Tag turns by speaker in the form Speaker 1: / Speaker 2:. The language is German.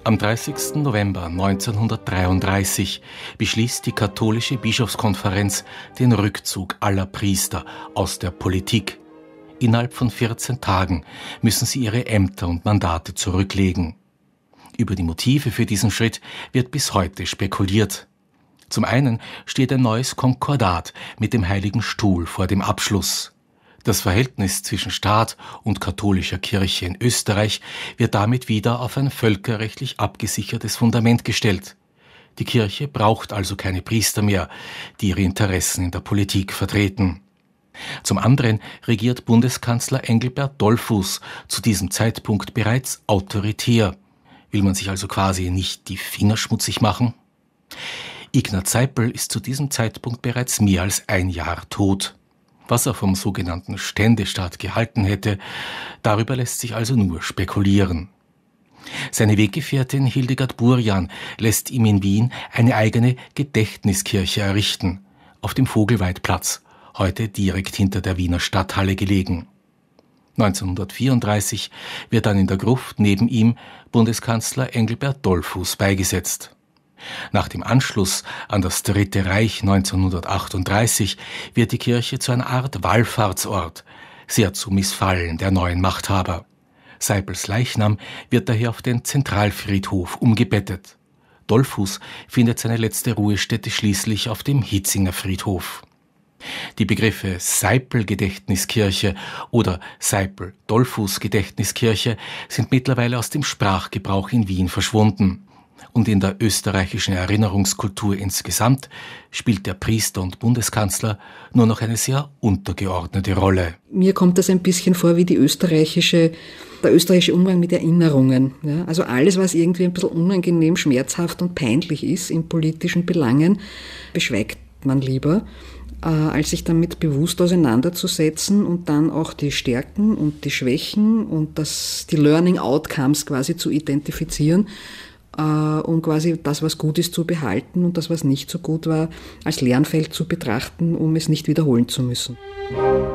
Speaker 1: Am 30. November 1933 beschließt die katholische Bischofskonferenz den Rückzug aller Priester aus der Politik. Innerhalb von 14 Tagen müssen sie ihre Ämter und Mandate zurücklegen. Über die Motive für diesen Schritt wird bis heute spekuliert. Zum einen steht ein neues Konkordat mit dem Heiligen Stuhl vor dem Abschluss. Das Verhältnis zwischen Staat und katholischer Kirche in Österreich wird damit wieder auf ein völkerrechtlich abgesichertes Fundament gestellt. Die Kirche braucht also keine Priester mehr, die ihre Interessen in der Politik vertreten. Zum anderen regiert Bundeskanzler Engelbert Dollfuß zu diesem Zeitpunkt bereits autoritär. Will man sich also quasi nicht die Finger schmutzig machen? Ignaz Seipel ist zu diesem Zeitpunkt bereits mehr als ein Jahr tot. Was er vom sogenannten Ständestaat gehalten hätte, darüber lässt sich also nur spekulieren. Seine Weggefährtin Hildegard Burian lässt ihm in Wien eine eigene Gedächtniskirche errichten, auf dem Vogelweidplatz, heute direkt hinter der Wiener Stadthalle gelegen. 1934 wird dann in der Gruft neben ihm Bundeskanzler Engelbert Dollfuß beigesetzt. Nach dem Anschluss an das Dritte Reich 1938 wird die Kirche zu einer Art Wallfahrtsort, sehr zu Missfallen der neuen Machthaber. Seipels Leichnam wird daher auf den Zentralfriedhof umgebettet. Dollfuß findet seine letzte Ruhestätte schließlich auf dem Hitzinger Friedhof. Die Begriffe Seipel-Gedächtniskirche oder Seipel-Dollfuß-Gedächtniskirche sind mittlerweile aus dem Sprachgebrauch in Wien verschwunden. Und in der österreichischen Erinnerungskultur insgesamt spielt der Priester und Bundeskanzler nur noch eine sehr untergeordnete Rolle.
Speaker 2: Mir kommt das ein bisschen vor wie der österreichische Umgang mit Erinnerungen. Ja, also alles, was irgendwie ein bisschen unangenehm, schmerzhaft und peinlich ist in politischen Belangen, beschweigt man lieber, als sich damit bewusst auseinanderzusetzen und dann auch die Stärken und die Schwächen und die Learning Outcomes quasi zu identifizieren, um quasi das, was gut ist, zu behalten und das, was nicht so gut war, als Lernfeld zu betrachten, um es nicht wiederholen zu müssen.